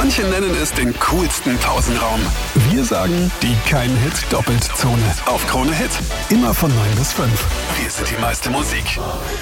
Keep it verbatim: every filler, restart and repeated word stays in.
Manche nennen es den coolsten Pausenraum. Wir sagen, die Kein-Hit-Doppeltzone auf Krone Hit. Immer von neun bis fünf. Wir sind die meiste Musik.